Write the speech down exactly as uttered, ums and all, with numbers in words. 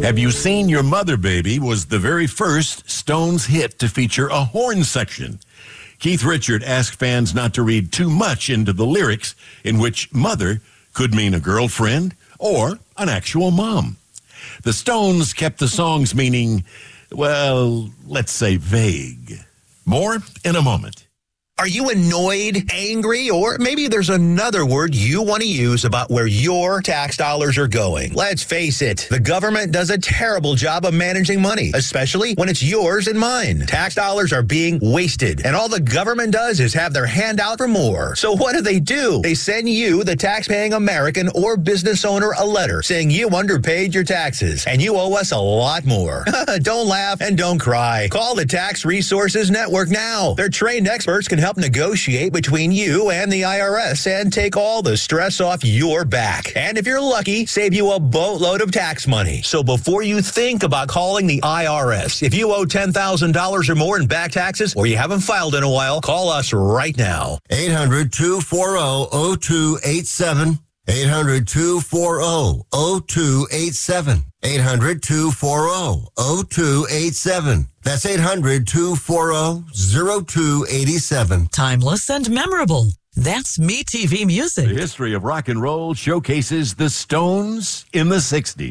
Have You Seen Your Mother, Baby was the very first Stones hit to feature a horn section. Keith Richard asked fans not to read too much into the lyrics, in which mother could mean a girlfriend or an actual mom. The Stones kept the song's meaning, well, let's say vague. More in a moment. Are you annoyed, angry, or maybe there's another word you want to use about where your tax dollars are going? Let's face it, the government does a terrible job of managing money, especially when it's yours and mine. Tax dollars are being wasted, and all the government does is have their hand out for more. So what do they do? They send you, the tax-paying American or business owner, a letter saying you underpaid your taxes, and you owe us a lot more. Don't laugh and don't cry. Call the Tax Resources Network now. Their trained experts can help negotiate between you and the I R S and take all the stress off your back. And if you're lucky, save you a boatload of tax money. So before you think about calling the I R S, if you owe ten thousand dollars or more in back taxes or you haven't filed in a while, call us right now. eight hundred, two four zero, zero two eight seven. eight hundred, two four zero, zero two eight seven. eight hundred, two four zero, zero two eight seven. That's eight hundred, two four zero, zero two eight seven. Timeless and memorable. That's Me T V Music. The history of rock and roll showcases the Stones in the sixties.